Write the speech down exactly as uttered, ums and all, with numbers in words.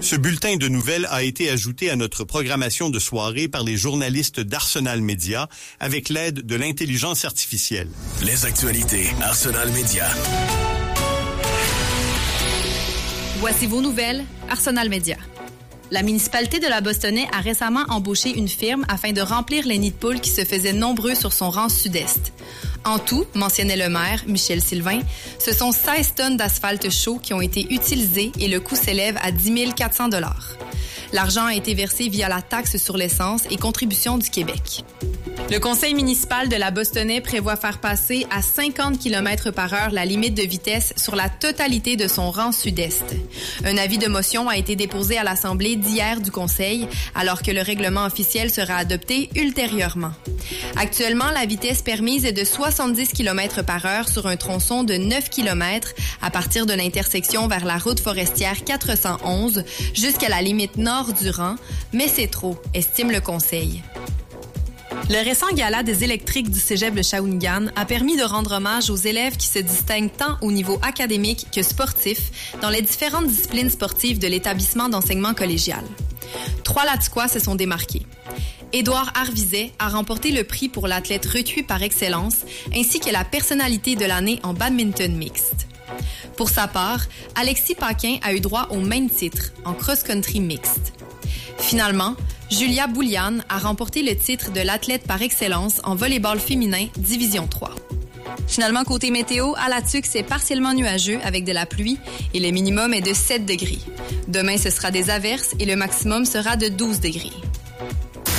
Ce bulletin de nouvelles a été ajouté à notre programmation de soirée par les journalistes d'Arsenal Média avec l'aide de l'intelligence artificielle. Les actualités Arsenal Média. Voici vos nouvelles, Arsenal Média. La municipalité de la Bostonnais a récemment embauché une firme afin de remplir les nids de poules qui se faisaient nombreux sur son rang sud-est. En tout, mentionnait le maire, Michel Sylvain, ce sont seize tonnes d'asphalte chaud qui ont été utilisées et le coût s'élève à dix mille quatre cents dollars. L'argent a été versé via la taxe sur l'essence et contribution du Québec. Le conseil municipal de la Bostonnais prévoit faire passer à cinquante kilomètres par heure la limite de vitesse sur la totalité de son rang sud-est. Un avis de motion a été déposé à l'Assemblée d'hier du conseil, alors que le règlement officiel sera adopté ultérieurement. Actuellement, la vitesse permise est de soixante-dix kilomètres par heure sur un tronçon de neuf kilomètres à partir de l'intersection vers la route forestière quatre cent onze jusqu'à la limite nord du rang, mais c'est trop, estime le conseil. Le récent gala des électriques du cégep de Shawinigan a permis de rendre hommage aux élèves qui se distinguent tant au niveau académique que sportif dans les différentes disciplines sportives de l'établissement d'enseignement collégial. Trois Latiquois se sont démarqués. Édouard Arvizet a remporté le prix pour l'athlète recuit par excellence ainsi que la personnalité de l'année en badminton mixte. Pour sa part, Alexis Paquin a eu droit au même titre en cross-country mixte. Finalement, Julia Bouliane a remporté le titre de l'athlète par excellence en volleyball féminin Division trois. Finalement, côté météo, à la Tuque, c'est partiellement nuageux avec de la pluie et le minimum est de sept degrés. Demain, ce sera des averses et le maximum sera de douze degrés.